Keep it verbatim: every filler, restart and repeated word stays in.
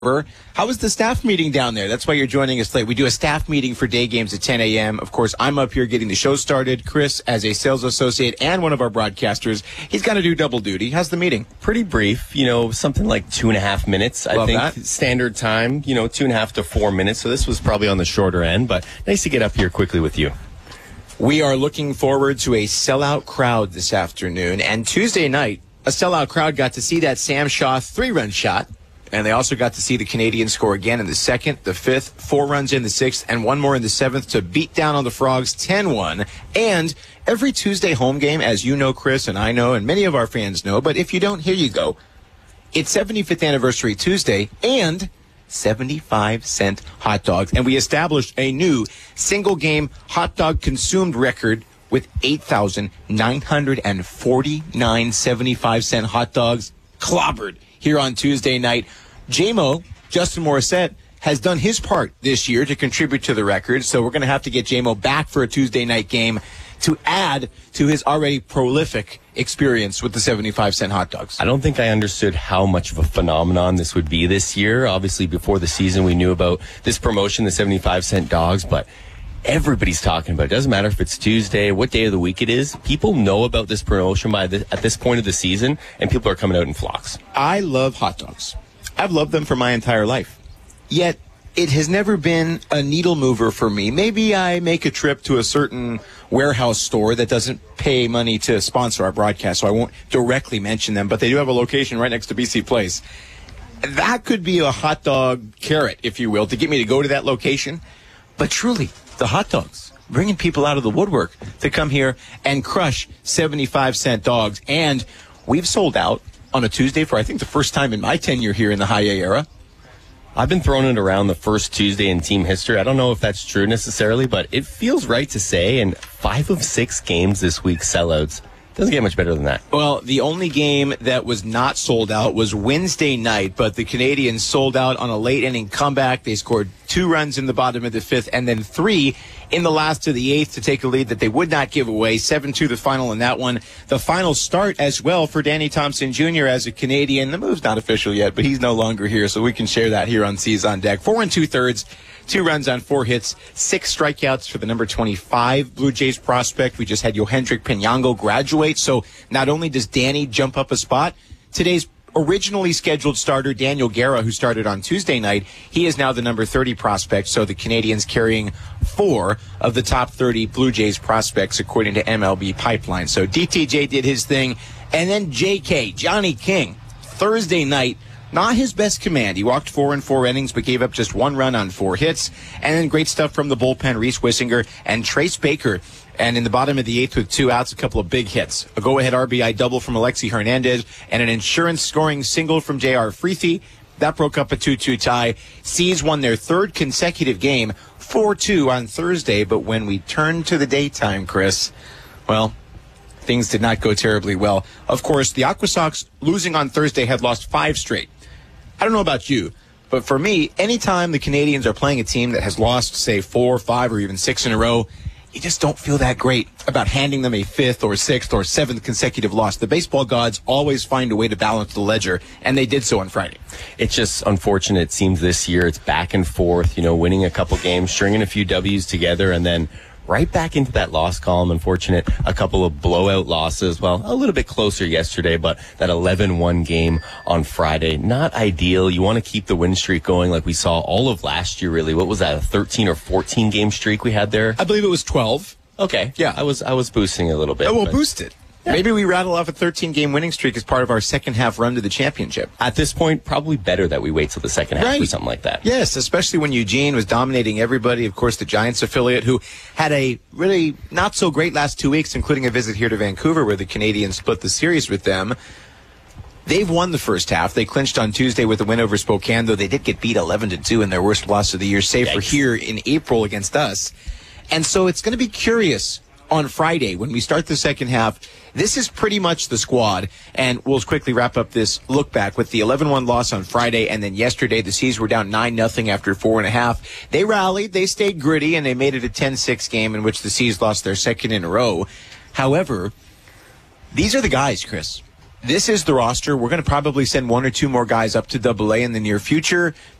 How was the staff meeting down there? That's why you're joining us late. We do a staff meeting for day games at ten a.m. Of course, I'm up here getting the show started. Chris, as a sales associate and one of our broadcasters, he's got to do double duty. How's the meeting? Pretty brief, you know, something like two and a half minutes. Love I think that. Standard time, you know, two and a half to four minutes. So this was probably on the shorter end, but nice to get up here quickly with you. We are looking forward to a sellout crowd this afternoon. And Tuesday night, a sellout crowd got to see that Sam Shaw three-run shot. And they also got to see the Canadians score again in the second, the fifth, four runs in the sixth, and one more in the seventh to beat down on the Frogs ten one. And every Tuesday home game, as you know, Chris, and I know, and many of our fans know, but if you don't, here you go. It's seventy-fifth Anniversary Tuesday and seventy-five cent hot dogs. And we established a new single-game hot dog consumed record with eight thousand nine hundred forty-nine seventy-five cent hot dogs clobbered here on Tuesday night. J-Mo, Justin Morissette, has done his part this year to contribute to the record, so we're going to have to get J-Mo back for a Tuesday night game to add to his already prolific experience with the seventy-five cent hot dogs. I don't think I understood how much of a phenomenon this would be this year. Obviously, before the season, we knew about this promotion, the seventy-five cent dogs, but everybody's talking about it. It doesn't matter if it's Tuesday, what day of the week it is. People know about this promotion by the, at this point of the season, and people are coming out in flocks. I love hot dogs. I've loved them for my entire life. Yet, it has never been a needle mover for me. Maybe I make a trip to a certain warehouse store that doesn't pay money to sponsor our broadcast, so I won't directly mention them, but they do have a location right next to B C Place. That could be a hot dog carrot, if you will, to get me to go to that location. But truly, the hot dogs, bringing people out of the woodwork to come here and crush seventy-five cent dogs. And we've sold out on a Tuesday for, I think, the first time in my tenure here in the High A era. I've been throwing it around the first Tuesday in team history. I don't know if that's true necessarily, but it feels right to say. And five of six games this week sellouts. Doesn't get much better than that. Well, the only game that was not sold out was Wednesday night, but the Canadians sold out on a late-inning comeback. They scored two runs in the bottom of the fifth and then three in the last of the eighth to take a lead that they would not give away. seven two the final in that one. The final start as well for Danny Thompson Junior as a Canadian. The move's not official yet, but he's no longer here, so we can share that here on C's on Deck. Four and two-thirds. Two runs on four hits, six strikeouts for the number twenty-five Blue Jays prospect. We just had Yohendrick Pinango graduate, so not only does Danny jump up a spot, today's originally scheduled starter, Daniel Guerra, who started on Tuesday night, he is now the number thirty prospect, so the Canadians carrying four of the top thirty Blue Jays prospects, according to M L B Pipeline. So D T J did his thing, and then J K, Johnny King, Thursday night, not his best command. He walked four in four innings, but gave up just one run on four hits. And then great stuff from the bullpen, Reese Wissinger and Trace Baker. And in the bottom of the eighth with two outs, a couple of big hits. A go-ahead R B I double from Alexi Hernandez and an insurance scoring single from J R Freethy. That broke up a two two tie. C's won their third consecutive game, four two on Thursday. But when we turned to the daytime, Chris, well, things did not go terribly well. Of course, the Aqua Sox, losing on Thursday, had lost five straight. I don't know about you, but for me, anytime the Canadians are playing a team that has lost, say, four, five, or even six in a row, you just don't feel that great about handing them a fifth or sixth or seventh consecutive loss. The baseball gods always find a way to balance the ledger, and they did so on Friday. It's just unfortunate. It seems this year it's back and forth, you know, winning a couple games, stringing a few W's together, and then right back into that loss column. Unfortunate, a couple of blowout losses. Well, a little bit closer yesterday, but that eleven one game on Friday, not ideal. You want to keep the win streak going like we saw all of last year, really. What was that, a thirteen or fourteen game streak we had there? I believe it was twelve. Okay. Yeah. I was I was boosting a little bit. Oh, we'll but boost it. Yeah. Maybe we rattle off a thirteen-game winning streak as part of our second-half run to the championship. At this point, probably better that we wait till the second half Right. or something like that. Yes, especially when Eugene was dominating everybody. Of course, the Giants affiliate, who had a really not-so-great last two weeks, including a visit here to Vancouver, where the Canadians split the series with them. They've won the first half. They clinched on Tuesday with a win over Spokane, though they did get beat eleven to two in their worst loss of the year, save Yikes. for here in April against us. And so it's going to be curious on Friday when we start the second half. This is pretty much the squad, and we'll quickly wrap up this look back with the eleven one loss on Friday, and then yesterday the C's were down nine nothing after four and a half. They rallied, they stayed gritty, and they made it a ten six game in which the C's lost their second in a row. However, these are the guys, Chris. this is the roster. We're going to probably send one or two more guys up to Double A in the near future.